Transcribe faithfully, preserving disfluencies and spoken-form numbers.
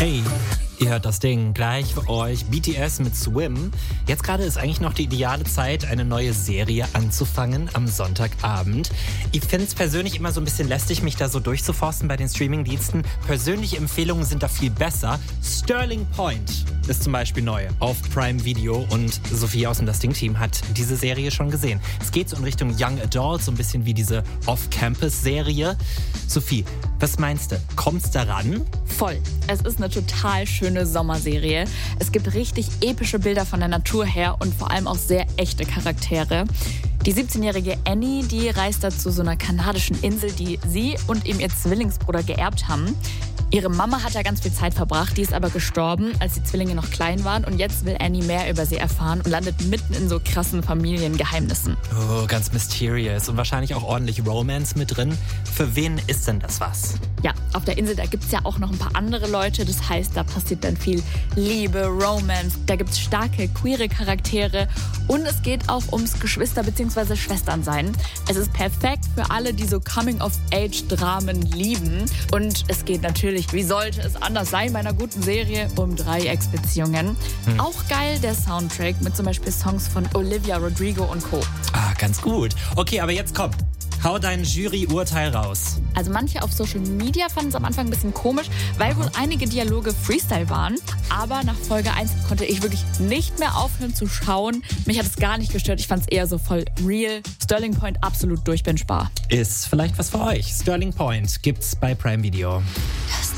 Hey, ihr hört das Ding. Gleich für euch B T S mit Swim. Jetzt gerade ist eigentlich noch die ideale Zeit, eine neue Serie anzufangen am Sonntagabend. Ich finde es persönlich immer so ein bisschen lästig, mich da so durchzuforsten bei den Streamingdiensten. Persönliche Empfehlungen sind da viel besser. Sterling Point ist zum Beispiel neu auf Prime Video und Sophie aus dem Das Ding-Team hat diese Serie schon gesehen. Es geht so in Richtung Young Adult, so ein bisschen wie diese Off-Campus-Serie. Sophie, was meinst du? Kommt's daran? Voll. Es ist eine total schöne Sommerserie. Es gibt richtig epische Bilder von der Natur her und vor allem auch sehr echte Charaktere. Die siebzehnjährige Annie, die reist da zu so einer kanadischen Insel, die sie und eben ihr Zwillingsbruder geerbt haben. Ihre Mama hat da ganz viel Zeit verbracht, die ist aber gestorben, als die Zwillinge noch klein waren. Und jetzt will Annie mehr über sie erfahren und landet mitten in so krassen Familiengeheimnissen. Oh, ganz mysterious und wahrscheinlich auch ordentlich Romance mit drin. Für wen ist denn das was? Ja, auf der Insel, da gibt es ja auch noch ein paar andere Leute. Das heißt, da passiert dann viel Liebe, Romance. Da gibt es starke, queere Charaktere. Und es geht auch ums Geschwister- bzw. Schwesternsein. Es ist perfekt für alle, die so Coming-of-Age-Dramen lieben. Und es geht natürlich, wie sollte es anders sein bei einer guten Serie, um Dreiecksbeziehungen. Hm. Auch geil der Soundtrack mit zum Beispiel Songs von Olivia Rodrigo und Co. Ah, ganz gut. Okay, aber jetzt komm. Hau dein Jury-Urteil raus. Also manche auf Social Media fanden es am Anfang ein bisschen komisch, weil wohl einige Dialoge Freestyle waren. Aber nach Folge eins konnte ich wirklich nicht mehr aufhören zu schauen. Mich hat es gar nicht gestört. Ich fand es eher so voll real. Sterling Point absolut durchbingbar. Ist vielleicht was für euch. Sterling Point gibt's bei Prime Video.